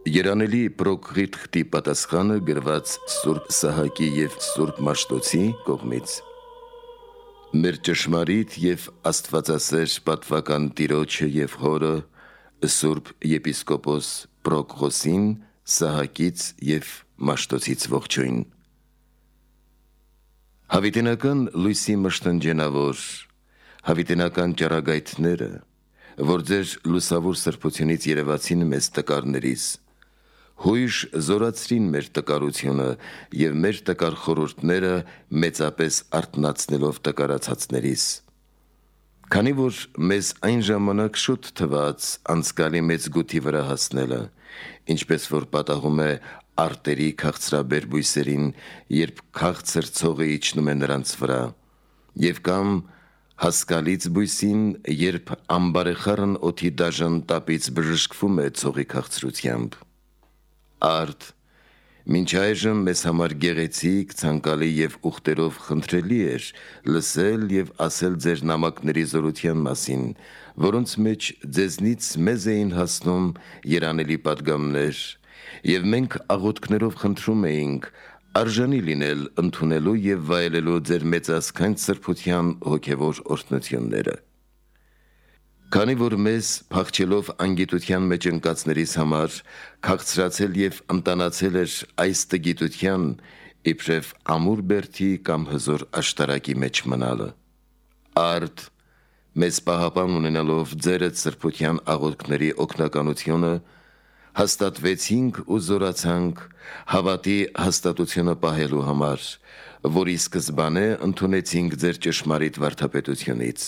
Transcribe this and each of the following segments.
Երանելի Պրոկղիտ խտի պատասխանը գրված Սուրբ Սահակի և Սուրբ Մաշտոցի կողմից։ Մեր ճշմարիտ և աստվածասեր պատվական տիրոջը և հորը Սուրբ եպիսկոպոս Պրոկղոսին Սահակից և Մաշտոցից ողջույն։ Հավիտենական լույսի մշտնջենավոր, հավիտենական ճառագայթները, որ ձեր լուսավոր սրբությունից երևացին մեզ տկարներիս, հույժ զորացրին մեր տկարությունը և մեր տկար խորհուրդները մեծապես արթնացնելով տկարացածներիս։ Քանի որ մեզ այն ժամանակ շուտ թվաց անցկալի մեծ գութի վրա հասնելը, ինչպես որ պատահում է արտերի քաղցրաբեր բույսերին, երբ քաղցր ցողը իջնում է նրանց վրա, և կամ հասկալից բույսին, երբ ամբարեխառն օդի դաժան տապից բժշկվում է ցողի քաղցրությամբ։ Արդ, մինչ այժմ մեզ համար գեղեցիկ, ցանկալի և ուխտերով խնդրելի էր լսել և ասել ձեր նամակների զորության մասին, որոնց մեջ ձեզնից մեզ էին հասնում երանելի պատգամներ, և մենք աղոթքներով խնդրում էինք արժանի լինել ընդունելու և վայելելու ձեր մեծազգանց սրբության հոգևոր օրհնությունները։ Քանի որ մեզ, փախչելով անգիտության մեջ ընկածներիս համար, քաղցրացել և ընտանացել էր այս տգիտության, իբրև ամուր բերդի կամ հզոր աշտարակի մեջ մնալը։ Արդ, մեզ պահապան ունենալով ձերդ սրբության աղոթքների օգնականությունը, հաստատվեցինք ու զորացանք հավատի հաստատությունը պահելու համար, որի սկզբանե ընդունեցինք ձեր ճշմարիտ վարդապետությունից։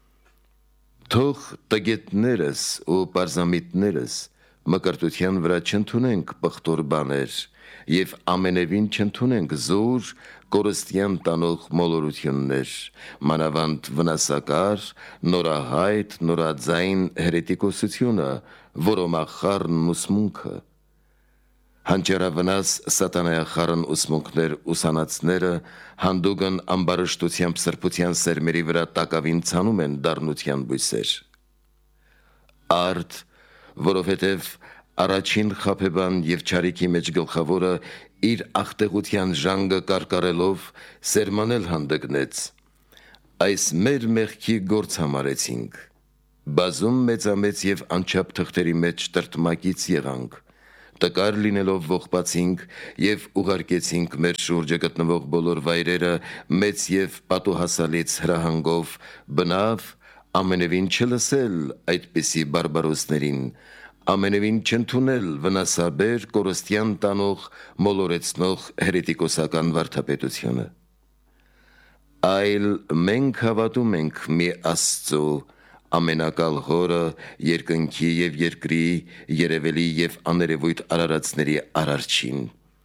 Թող տգետներս ու պարզամիտներս մկրտության վրա չընդունենք պղտոր բաներ և ամենևին չընդունենք զուր կորստյան տանող մոլորություններ, մանավանդ վնասակար, նորահայտ, նորաձայն հերետիկոսությունը, որոմախառն ուսմունքը, հանճարավնաս սատանայախառն ուսմունքներ ուսանածները հանդուգն ամբարշտությամբ սրբության սերմերի վրա տակավին ցանում են դառնության բույսեր։ Արդ, որովհետև առաջին խաբեբան և չարիքի մեջ գլխավորը իր աղտեղության ժանգը կարկառելով սերմանել հանդգնեց, այս մեր մեղքի գործ համարեցինք, բազում մեծամեծ և անչափ թղթերի մեջ տրտմակից եղանք, տկար լինելով ողբացինք և ուղարկեցինք մեր շուրջը գտնվող բոլոր վայրերը մեծ և պատուհասալից հրահանգով, բնավ ամենևին չլսել այդպիսի բարբարոսներին, ամենևին չընդունել վնասաբեր, կորստյան տանող, մոլորեցնող հերետիկոսական վարդապետությունը։ Այլ մենք հավատում ենք մի Աստծու, ամենակալ Հորը, երկնքի և երկրի, երևելի և աներևույթ արարածների Արարչին,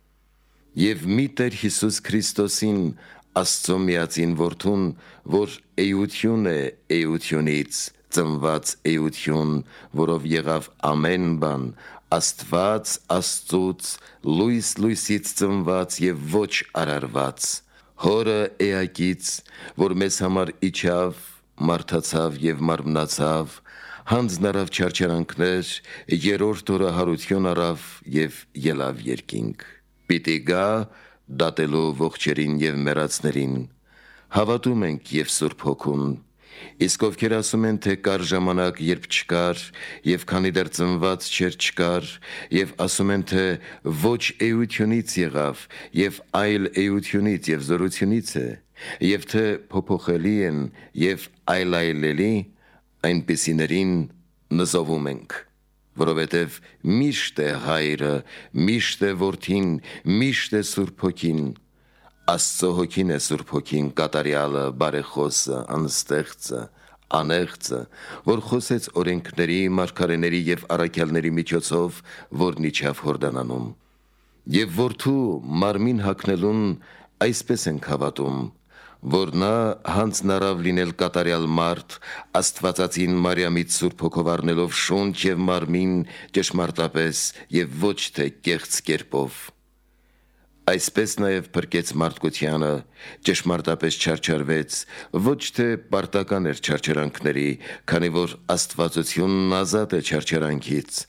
և մի Տեր Հիսուս Քրիստոսին, Աստծո միածին Որդուն, որ էություն է էությունից, ծնված էություն, որով եղավ ամեն բան, Աստված Աստծուց, լույս լույսից ծնված և ոչ արարված, Հորը էակից, որ մեզ համար իջավ, մարդացավ և մարմնացավ, հանձն առավ չարչարանքներ, երրորդ օրը հարություն առավ և ելավ երկինք, պիտի գա դատելու ողջերին և մեռածներին, հավատում ենք և Սուրբ Հոգուն, իսկ ովքեր ասում են, թե կար ժամանակ, երբ չկար, և քանի դեռ ծնված չէր չկար, և ասում են, թե ոչ էությունից եղավ, և այլ էությունից և զորությունից է, և թե փոփոխելի են և այլայլելի, այնպիսիներին նզովում ենք, որովհետև միշտ է Հայրը, միշտ է Որդին, միշտ է Սուրբ Հոգին, Աստծո Հոգին է Սուրբ Հոգին, կատարյալը, բարեխոսը, անստեղծը, անեղծը, որ խոսեց օրենքների, մարգարեների և առաքյալների միջոցով, որն իջավ Հորդանանում, և Որդու մարմին հագնելուն այսպես ենք հավատում, որ նա հանձն առավ լինել կատարյալ մարդ, Աստվածածին Մարիամից Սուրբ Հոգով առնելով շունչ և մարմին ճշմարտապես և ոչ թե կեղծ կերպով, այսպես նաև փրկեց մարդկությանը, ճշմարտապես չարչարվեց, ոչ թե պարտական էր չարչարանքների, քանի որ աստվածությունն ազատ է չարչարանքից,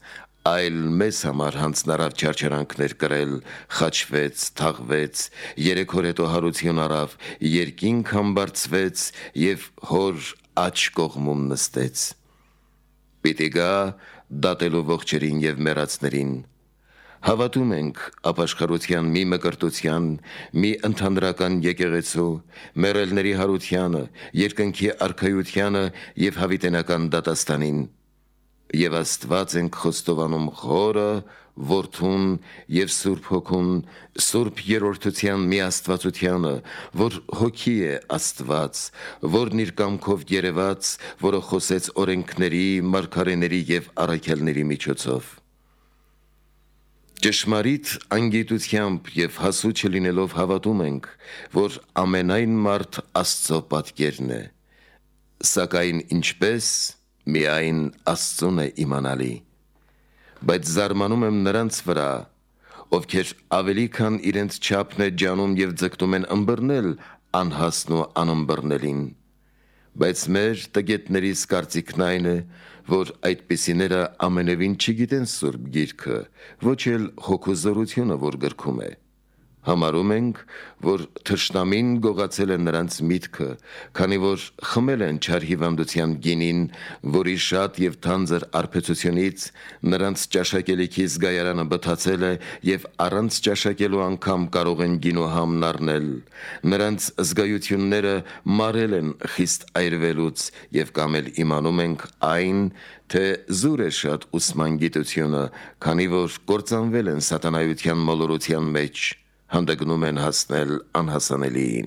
այլ մեզ համար հանձնարավ չարչարանքներ կրել, խաչվեց, թաղվեց, 3 օր հետո հարություն առավ, երկինք համբարձվեց և հոր աջ կողմում նստեց։ Պիտի գա դատելու ողջերին և մեռածներին։ Հավատում ենք ապաշխարության մի մկրտության, մի ընդհանրական եկեղեցու, մեռելների հարությանը, երկնքի արքայությանը և հավիտենական դատաստանին։ Եվ Աստված ենք խոստովանում Խորը, Որդուն և Սուրբ Հոգուն, Սուրբ Երրորդության մի Աստվածությանը, որ Հոգի է Աստված, որն իր կամքով երևաց, որը խոսեց օրենքների, մարգարեների և առաքյալների միջոցով։ Ճշմարիտ անգիտությամբ և հասու չլինելով հավատում ենք, որ ամենայն մարդ Աստծո պատկերն է, սակայն ինչպես միայն Աստծուն է իմանալի։ Բայց զարմանում եմ նրանց վրա, ովքեր ավելի քան իրենց չափն է ջանում և ձգտում են ըմբռնել անհասն ու անըմբռնելին։ Բայց մեր տգետներիս կարծիքն այն է, որ այդպիսիները ամենևին չգիտեն Սուրբ Գիրքը, ոչ էլ Հոգու զորությունը, որ գրքում է։ Համարում ենք, որ թշնամին գողացել է նրանց միտքը, քանի որ խմել են չար հիվանդության գինին, որի շատ և թանձր արբեցությունից նրանց ճաշակելիքի զգայարանը բթացել է և առանց ճաշակելու անգամ կարող են գինուհամն առնել։ Նրանց զգայությունները մարել են խիստ այրվելուց և կամ էլ իմանում ենք այն, թե զուր է շատ ուսման գիտությունը, քանի որ կործանվել են սատանայության մոլորության մեջ, հանդգնում են հասնել անհասանելիին։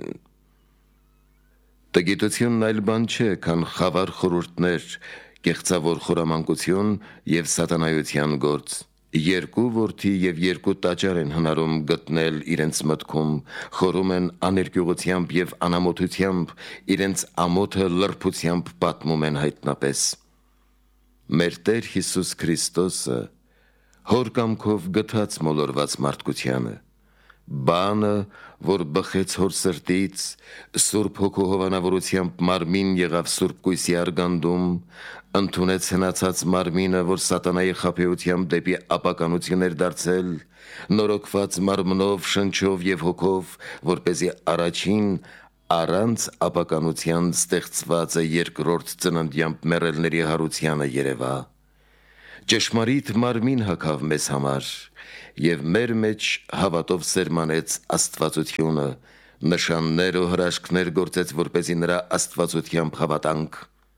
Տգիտությունն այլ բան չէ, քան խավար խորհուրդներ, կեղծավոր խորամանկություն և սատանայության գործ։ 2 որդի և 2 տաճար են հնարում գտնել իրենց մտքում, խորում են աներկյուղությամբ և անամոթությամբ, իրենց ամոթը լրբությամբ պատմում են հայտնապես։ Մեր Տեր Հիսուս Քրիստոսը Հոր կամքով գթաց մոլորված մարդկությանը, բանը, որ բխեց հոր սրտից, Սուրբ Հոգու հովանավորությամբ մարմին եղավ Սուրբ Կույսի արգանդում, ընդունեց հնացած մարմինը, որ սատանայի խաբեությամբ դեպի ապականություն էր դարձել, նորոգված մարմնով, շնչով և հոգով, որպեսզի առաջին առանց ապականության ստեղծվածը երկրորդ ծննդյամբ մեռելների հարությանը երևա։ Ճշմարիտ մարմին հագավ մեզ համար և մեր մեջ հավատով սերմանեց աստվածությունը, նշաններ ու հրաշքներ գործեց, որպեսզի նրա աստվածությամբ հավատանք։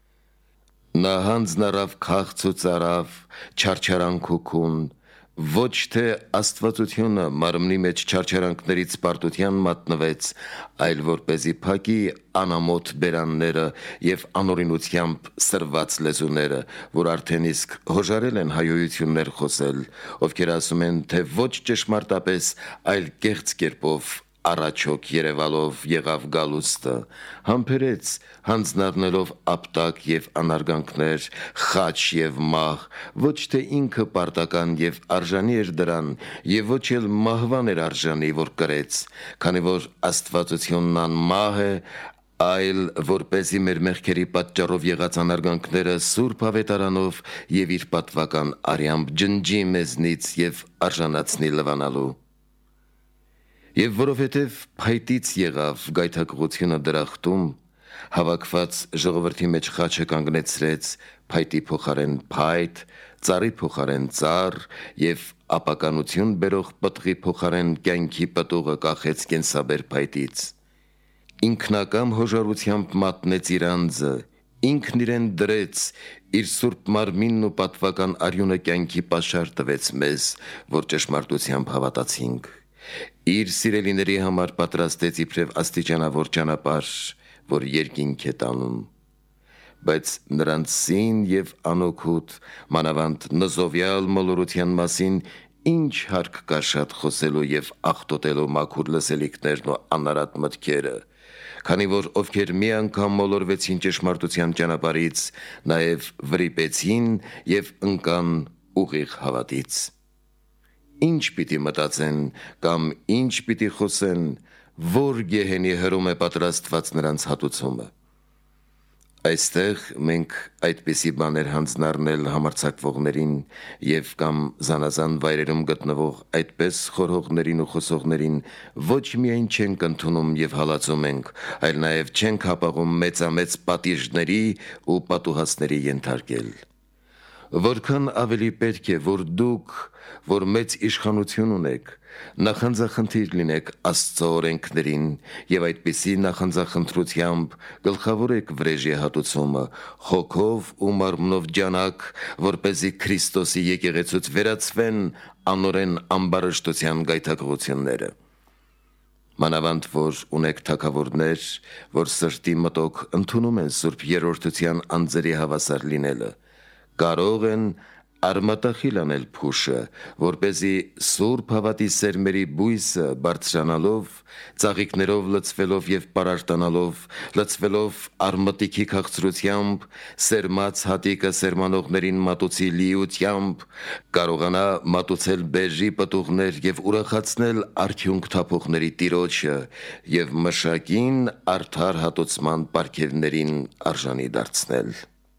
Նա հանձն առավ քաղց ու ծարավ, չարչարանք ու քուն, ոչ թե աստվածությունը մարմնի մեջ չարչարանքներից պարտության մատնվեց, այլ որպեսզի փակի անամոթ բերանները և անօրինությամբ սրված լեզուները, որ արդեն իսկ հոժարել են հայոյություններ խոսել, ովքեր ասում են, թե ոչ ճշմարտապես, այլ կեղծ կերպով առաջոք երևալով եղավ գալուստը, համբերեց հանձն առնելով ապտակ և անարգանքներ, խաչ և մահ, ոչ թե ինքը պարտական և արժանի էր դրան, և ոչ էլ մահվան էր արժանի, որ կրեց, քանի որ աստվածությունն անմահ է, այլ որպեսզի մեր մեղքերի պատճառով եղած անարգանքները Սուրբ Ավետարանով և իր պատվական արյամբ ջնջի մեզնից և արժանացնի լվանալու։ Եվ որովհետև փայտից եղավ գայթակղությունը դրախտում, հավաքված ժողովրդի մեջ խաչը կանգնեցրեց փայտի փոխարեն փայտ, ծառի փոխարեն ծառ և ապականություն բերող պտղի փոխարեն կյանքի պտուղը կախեց կենսաբեր փայտից։ Ինքնակամ հոժարությամբ մատնեց իր անձը, ինքն իրեն դրեց, իր սուրբ մարմինն ու պատվական արյունը կյանքի պաշար տվեց մեզ, որ ճշմարտությամբ հավատացինք։ Իր սիրելիների համար պատրաստեց իբրև աստիճանավոր ճանապարհ, որ երկինք է տանում։ Բայց նրանց սին և անօգուտ, մանավանդ նզովյալ մոլորության մասին ինչ հարկ կա շատ խոսելու և աղտոտելու մաքուր լսելիքներն ու անարատ մտքերը, քանի որ ովքեր մի անգամ մոլորվեցին ճշմարտության ճանապարհից, նաև վրիպեցին և ընկան ուղիղ հավատից։ Ինչ պիտի մտածեն կամ ինչ պիտի խոսեն, որ գեհենի հրում է պատրաստված նրանց հատուցումը։ Այստեղ մենք այդպիսի բաներ հանձնառնել համարձակվողներին եւ կամ զանազան վայրերում գտնվող այդպես խորհողներին ու խոսողներին ոչ միայն չենք ընդունում եւ հալածում ենք, այլ նաեւ չենք հապաղում մեծամեծ պատիժների ու պատուհասների ենթարկել։ Որքան ավելի պետք է, որ դուք, որ մեծ իշխանություն ունեք, նախանձախնդիր լինեք Աստծո օրենքներին եւ այդպիսի նախանձախնդրությամբ գլխավորեք վրեժի հատուցումը, հոգով ու մարմնով ջանակ, որպեսզի Քրիստոսի եկեղեցուց վերացվեն անօրեն ամբարշտության գայթակղությունները։ Մանավանդ որ ունեք թագավորներ, որ սրտի մտոք ընդունում են Սուրբ Երրորդության անձերի հավասար լինելը, կարող են արմատախիլ անել փուշը, որպեսզի Սուրբ հավատի սերմերի բույսը բարձրանալով, ծաղիկներով լցվելով եւ պարարտանալով, լցվելով արմատիքի քաղցրությամբ, սերմած հատիկը սերմանողներին մատուցի լիությամբ, կարողանա մատուցել բերրի պտուղներ եւ ուրախացնել արդյունք թափողների Տիրոջը եւ մշակին արդար հատուցման պարգևներին արժանի դարձնել։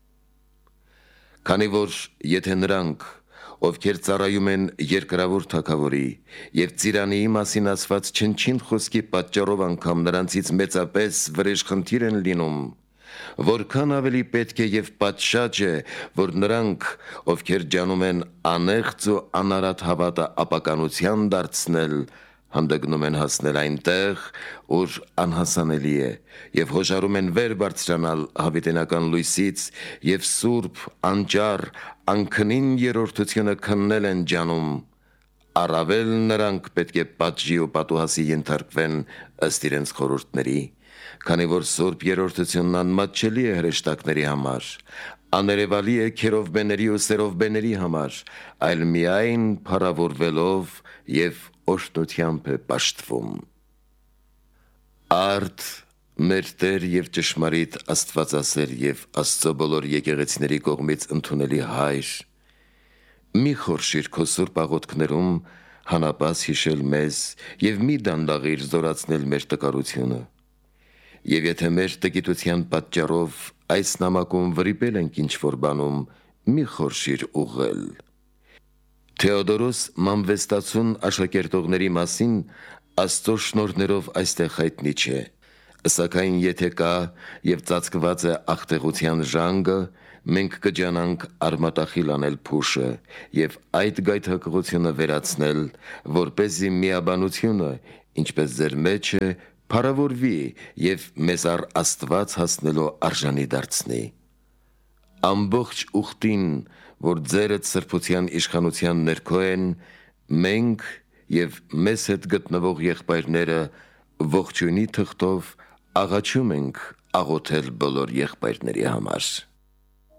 Քանի որ եթե նրանք, ովքեր ծառայում են երկրավոր թագավորի եւ Ծիրանիի մասին ասված չնչին խոսքի պատճառով անգամ նրանցից մեծապես վրեժխնդիր են լինում, որքան ավելի պետք է եւ պատշաճ է, որ նրանք, ովքեր ջանում են անեղծ ու անարատ հավատը ապականության դարձնել, հանդգնում են հասնել այնտեղ, ուր անհասանելի է, եւ հոժարում են վեր բարձրանալ հավիտենական լույսից եւ սուրբ, անճար, անքնին երրորդությունը քննել են ջանում, առավել նրանք պետք է պատժի ու պատուհասի ենթարկվեն ըստ իրենց խորհուրդների, քանի որ Սուրբ Երրորդությունն անմատչելի է հրեշտակների համար, աներևալի է քերովբեների ու սերովբեների համար, այլ միայն փառավորվելով եւ օշնությամբ է պաշտվում։ Արդ մեր Տեր եւ ճշմարիտ Աստվածասեր եւ Աստծո բոլոր եկեղեցիների կողմից ընդունելի Հայր, մի խորշիր քո սուրբ աղոթքներում հանապաս հիշել մեզ եւ մի դանդաղիր զորացնել մեր տկարությունը։ Եվ եթե մեր տգիտության պատճառով այս նամակում վրիպել ենք ինչ-որ բանում, մի խորշիր ուղղել։ Թեոդորոս Մանվեստացուն աշակերտողների մասին Աստծո շնորհներով այստեղ հայտնի չէ, սակայն եթե կա եւ ծածկված է աղտեղության ժանգը, մենք կջանանք արմատախիլ անել փուշը եւ այդ գայթակղությունը վերացնել, որպեսզի միաբանությունը, ինչպես ձեր մեջ է, փառավորվի եւ մեզ առ Աստված հասնելու արժանի դարձնի։ Ամբողջ ուխտին, որ ձերդ սրբության իշխանության ներքո են, մենք եւ մեզ հետ գտնվող եղբայրները ողջույնի թղթով աղաչում ենք աղոթել բոլոր եղբայրների համար։